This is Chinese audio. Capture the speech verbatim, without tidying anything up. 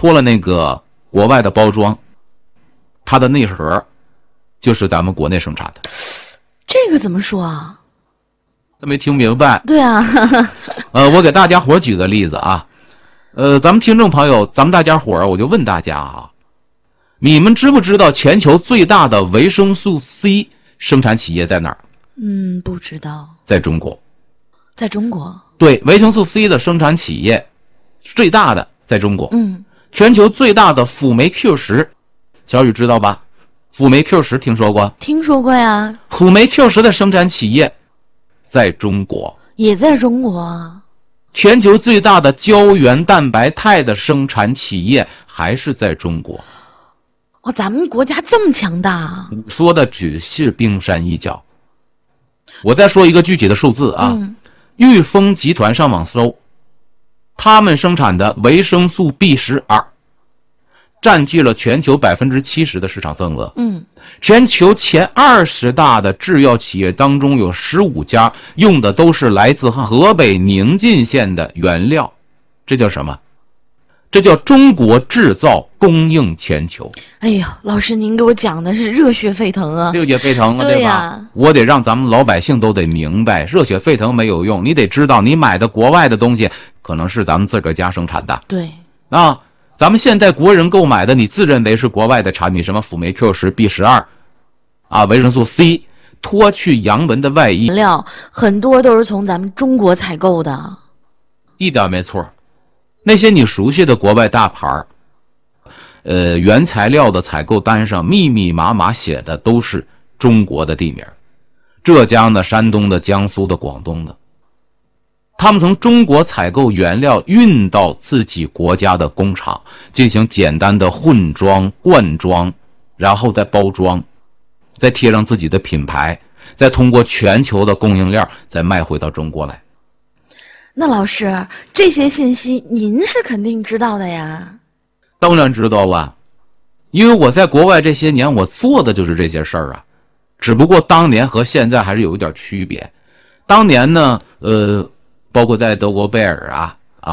脱了那个国外的包装，它的内核就是咱们国内生产的。 这个怎么说啊？ 没听明白？ 对啊。 呃，我给大家伙举个例子啊。呃，咱们听众朋友，咱们大家伙我就问大家啊，你们知不知道全球最大的维生素 C 生产企业在哪儿？ 嗯，不知道。 在中国。 在中国？ 对，维生素 C 的生产企业最大的在中国。 嗯。 全球最大的辅酶 Q 十，小雨知道吧？辅酶 Q 十听说过？ 听说过呀。 辅酶 Q 十的生产企业在中国。 也在中国啊。 全球最大的胶原蛋白肽的生产企业还是在中国。 哦，咱们国家这么强大。 说的只是冰山一角。我再说一个具体的数字啊。 嗯。 裕丰集团上网搜，他们生产的维生素 B 十二 占据了全球 百分之七十 的市场份额。 嗯。 全球前二十大的制药企业当中有十五家用的都是来自河北宁晋县的原料。这叫什么？这叫中国制造供应全球。 哎呀，老师您给我讲的是热血沸腾啊。 热血沸腾啊， 对, 对吧？我得让咱们老百姓都得明白，热血沸腾没有用，你得知道你买的国外的东西可能是咱们自个儿家生产的。 对啊，咱们现在国人购买的你自认为是国外的产品，什么辅酶 Q 十 B 十二 啊，维生素 C， 脱去洋文的外衣， 原料很多都是从咱们中国采购的。 一点没错。那些你熟悉的国外大牌呃，原材料的采购单上密密麻麻写的都是中国的地名，浙江的、山东的、江苏的、广东的。他们从中国采购原料运到自己国家的工厂进行简单的混装、灌装，然后再包装，再贴上自己的品牌，再通过全球的供应链再卖回到中国来。 那老师，这些信息您是肯定知道的呀？ 当然知道了，因为我在国外这些年我做的就是这些事儿啊，只不过当年和现在还是有一点区别。当年呢，呃，包括在德国贝尔啊，